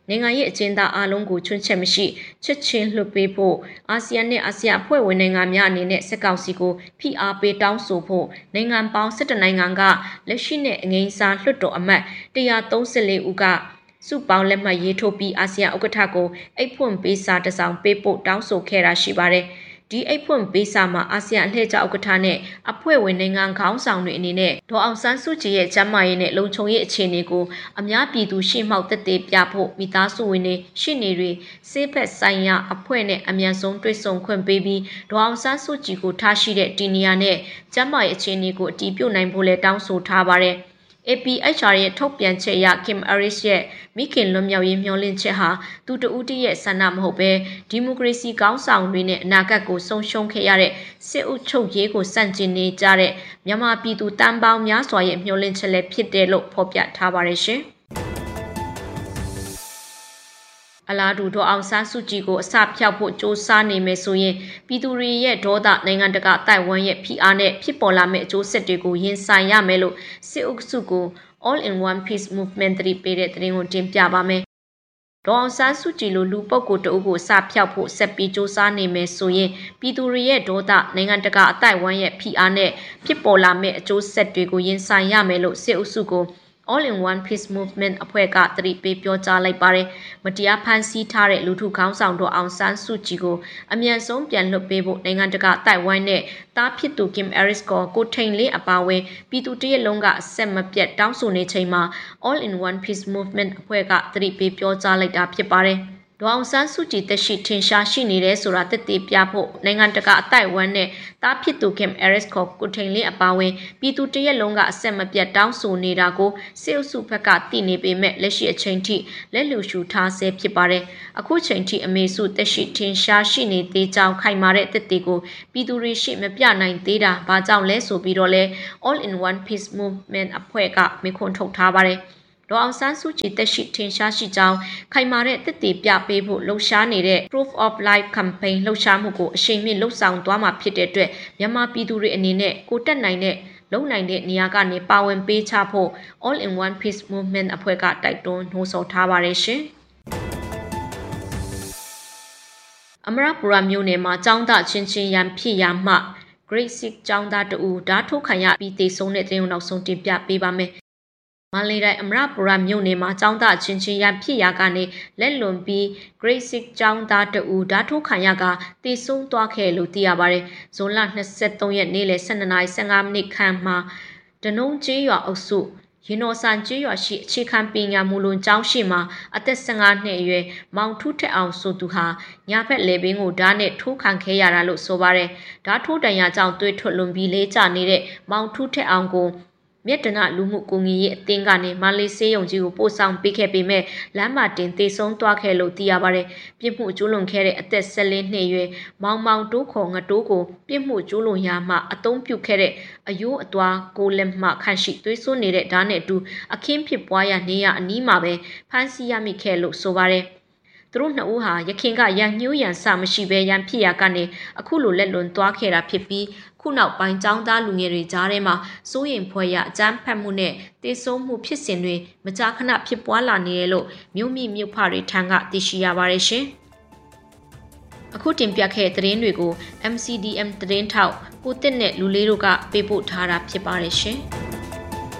နိုင်ငံရဲ့အကျဉ်းသားအလုံးကိုချွင်းချက်မရှိချက်ချင်းလွှတ်ပေးဖို့အာဆီယံနဲ့အာဆီယံအဖွဲ့ဝင်နိုင်ငံများအနေနဲ့စစ်ကောင်စီကိုဖိအားပေးတောင်းဆိုဖို့နိုင်ငံပေါင်း၁၁နိုင်ငံကလက်ရှိနဲ့အငိမ့်စားလွှတ်တော်အမတ်၁၃၄ဦးကစုပေါင်းလက်မှတ်ရေးထိုးပြီးအာဆီယံဥက္ကဋ္ဌကိုအိတ်ဖွင့်ပေးစာတစ်စောင်ပေးပို့တောင်းဆိုခဲ့တာရှိပါတယ်။ဒီအိတ်ဖွင့်ပေးစာမှာအာဆီယံအလှည့်ကျဥက္ကဋ္ဌနဲ့အဖွဲ့ဝင်နိုင်ငံခေါင်းဆောင်တွေအနေနဲ့ဒေါ်အောင်ဆန်းစုကြည်ရဲ့ကျန်းမာရေးနဲ့လုံခြုံရေးအခြေအနေကိုအများပြည်သူရှေ့မှောက်သက်သေပြဖို့မိသားစုဝင်တွေရှင်းနေတွေစေဘက်ဆိုင်ရာအဖွဲ့နဲ့အမြန်ဆုံးတွေ့ဆုံခွင့်ပေးပြီးဒေါ်အောင်ဆန်းစုကြည်ကိုထားရှိတဲ့ဒီနီယာနဲ့ကျန်းမာရေးအခြေအနေကိုအတည်ပြုနိုင်ဖို့လည်းတောင်းဆိုထားပါတယ်။ A P H R ရဲ့ထုတ်ပြန်ချက်အရ Kim Aris ရဲ့မိခင်လွတ်မြောက်ရေးမျှော်လင့်ချက်ဟာသူတဦးတည်းရဲ့ဆန္ဒမဟုတ်ဘဲဒီမိုကရေစီကောင်းဆောင်တွေနဲ့အနာဂတ်ကိုဆုံးရှုံးခဲ့ရတဲ့စစ်အုပ်ချုပ်ရေးကိုစန့်ကျင်နေကြတဲ့မြန်မာပြည်သူတန်းပေါင်းများစွာရဲ့မျှော်လင့်ချက်လည်းဖြစ်တယ်လို့ဖော်ပြထားပါတယ်ရှင်။အလားတူဒေါ်အောင်ဆန်းစုကြည်ကိုအစဖျောက်ဖို့စ조사နေမယ်ဆိုရင်ပြည်သူတွေရဲ့ဒေါသနိုင်ငံတကာတိုင်ဝမ်ရဲ့ဖိအားနဲ့ဖြစ်ပေါ်လာမယ့်အကျိုးဆက်တွေကိုရင်ဆိုင်ရမယ်လို့စစ်အုပ်စုကို All in One Peace Movement တရီပေးတဲ့သတင်းကိုတင်ပြပါမယ်။ဒေါ်အောင်ဆန်းစုကြည်လိုလူပုဂ္ဂိုလ်တအုပ်ကိုအစဖျောက်ဖို့ဆက်ပြီးစ조사နေမယ်ဆိုရင်ပြည်သူတွေရဲ့ဒေါသနိုင်ငံတကာအတိုင်ဝမ်ရဲ့ဖိအားနဲ့ဖြစ်ပေါ်လာမယ့်အကျိုးဆက်တွေကိုရင်ဆိုင်ရမယ်လို့စစ်အုပ်စုကိုAll in One Peace Movement အဖွဲ့ကတရီပေးပြောကြားလိုက်ပါတယ်။မတရားဖန်ဆီးထားတဲ့လူထုခေါင်းဆောင်တို့အောင်ဆန်းစုကြည်ကိုအမြန်ဆုံးပြန်လွှတ်ပေးဖို့နိုင်ငံတကာတိုင်ဝမ်နဲ့တားဖြစ်သူ Kim Aris ကိုကိုထိန်လေးအပါအဝင်ပြည်သူတရက်လုံးကအဆက်မပြတ်တောင်းဆိုနေချိန်မှာ All in One Peace Movement အဖွဲ့ကတရီပေးပြောကြားလိုက်တာဖြစ်ပါတယ်။ဒေါ်အောင်ဆန်းစုကြည်တက်ရှိထင်ရှားရှိနေတယ်ဆိုတာတက်တည်ပြဖို့နိုင်ငံတကာအတိုင်ဝမ်နဲ့တားဖြစ်သူ Kim Aris ကိုကိုထိန်လေးအပါအဝင်ပြည်သူတရက်လုံးကအဆက်မပြတ်တောင်းဆိုနေတာကိုစစ်အုပ်စုဘက်ကတည်နေပေမဲ့လက်ရှိအချိန်ထိလက်လူရှူထားဆဲဖြစ်ပါတယ်။အခုချိန်ထိအမေစုတက်ရှိထင်ရှားရှိနေသေးကြောင်းခိုင်မာတဲ့တက်တည်ကိုပြည်သူတွေရှိမပြနိုင်သေးတာဘာကြောင့်လဲဆိုပြီးတော့လဲ All in One Peace Movement အဖွဲ့ကမေခွန်းထုတ်ထားပါတယ်။ဒေါ်အောင်ဆန်းစုကြည်တက်ရှိထင်ရှားရှိကြောင်းခိုင်မာတဲ့တက်တည်ပြပေးဖို့လှုံ့ဆော်နေတဲ့ Proof of Life Campaign လှုပ်ရှားမှုကိုအရှိန်မြင့်လှုပ်ဆောင်သွားမှာဖြစ်တဲ့အတွက်မြန်မာပြည်သူတွေအနေနဲ့ကိုတက်နိုင်တဲ့လုံနိုင်တဲ့နေရာကနေပါဝင်ပေးချဖို့ All in One Peace Movement အဖွဲ့ကတိုက်တွန်းနှိုးဆော်ထားပါတယ်ရှင်။အမရပူရမြို့နယ်မှာចောင်းသားချင်းချင်းရန်ဖြစ်ရာမှ Grade six ចောင်းသားတူဓာတ်ထုတ်ခံရပြီးတေဆုံးတဲ့တဲ့နောက်ဆုံးတင်ပြပေးပါမယ်။မန္တလေးတိုင်းအမရပူရမြို့နယ်မှာចောင်းသားချင်းချင်းရန်ဖြစ်ရာကနေလက်လွန်ပြီး Grade six ចောင်းသားတူဓာတ်ထုတ်ခံရကတေဆုံးသွားခဲ့လို့သိရပါတယ်။ဇွန်လ၂၃ရက်နေ့လယ်၁၂နာရီ၁၅မိနစ်ခန့်မှာဒနုံကျေးရွာအုပ်စုရင်တော်ဆန်ကျေးရွာရှိအခြေခံပညာမူလွန်ကျောင်းရှိမှာအသက်၁၅နှစ်အရွယ်မောင်ထူးထက်အောင်ဆိုသူဟာညာဘက်လေပင်ကိုဓာတ်နဲ့ထိုးခံခဲ့ရတာလို့ဆိုပါတယ်။ဓာတ်ထိုးတန်ရာကြောင့်သွေးထွက်လွန်ပြီးလေးကျနေတဲ့မောင်ထူးထက်အောင်ကိုမြတ်တနလူမှုကူညီရေးအသင်းကနေမလေးဆေးရုံကြီးကိုပို့ဆောင်ပေးခဲ့ပေမဲ့လမ်းမတင်တေဆုံးသွားခဲ့လို့သိရပါတယ်။ပြစ်မှုကျူးလွန်ခဲ့တဲ့အသက်၁၄နှစ်အရွယ်မောင်မောင်တိုးခေါ်ငတိုးကိုပြစ်မှုကျူးလွန်ရာမှာအသုံးပြုခဲ့တဲ့အယိုးအသွားကိုလက်မှခန့်ရှိသွေးစွန်းနေတဲ့ဓာတ်နဲ့အတူအခင်းဖြစ်ပွားရာနေရအနီးမှာပဲဖမ်းဆီးရမိခဲ့လို့ဆိုပါတယ်။သူတို့နှစ်ဦးဟာရခင်ကရန်ညှိုးရန်စမရှိဘဲရန်ဖြစ်ရာကနေအခုလိုလက်လွန်သွားခဲ့တာဖြစ်ပြီးခုနောက်ပိုင်းចောင်းသားလူငယ်တွေကြားထဲမှာစိုးရိမ်ဖွယ်ရအကြမ်းဖက်မှုနဲ့တေဆုံးမှုဖြစ်စဉ်တွေမကြာခဏဖြစ်ပွားလာနေတယ်လို့မြို့မိမြို့ဖတွေထံကသိရှိရပါတယ်ရှင်။အခုတင်ပြခဲ့တဲ့သတင်းတွေကို M C D M သတင်းထောက်ကိုတစ်နဲ့လူလေးတို့ကပေးပို့ထားတာဖြစ်ပါတယ်ရှင်။